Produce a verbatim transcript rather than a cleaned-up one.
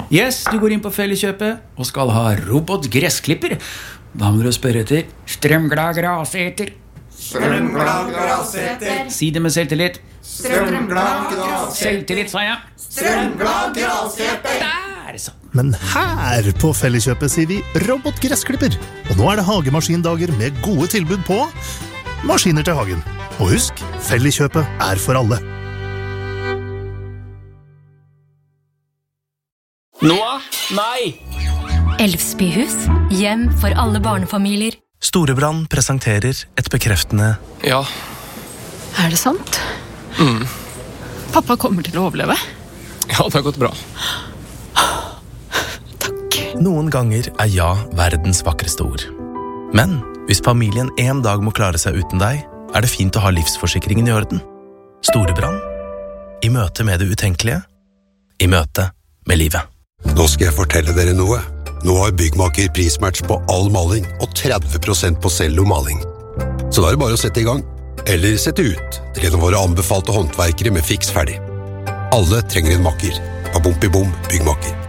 Yes, du går inn på Felleskjøpet og skal ha robotgressklipper. Da må du spørre etter strømglad graseter. Strømglad graseter. Si det med selvtillit. Strømglad graseter. Selvtillit, sa jeg. Strømglad graseter. Der, så. Men her på Felleskjøpet sier vi robotgressklipper. Og nå er det hagemaskindager med gode tilbud på maskiner til hagen. Og husk, Felleskjøpet er for alle. Noah? Nei! Elvsbyhus, hjem for alle barnefamilier. Storebrand presenterer et bekreftende Ja. Er det sant? Mm. Pappa kommer til å overleve. Ja, det har gått bra. Takk. Noen ganger er ja verdens vakreste ord. Men hvis familien en dag må klare seg uten deg, er det fint å ha livsforsikringen i orden. Storebrand. I møte med det utenkelige. I møte med livet. Nå skal jeg fortelle dere noe. Nå har Byggmaker prismatch på all maling og tretti prosent på cellomaling. Så da er det bare å sette i gang. Eller sette ut til en av våre anbefalte håndverkere med fiks ferdig. Alle trenger en makker. Babompi bom, Byggmaker.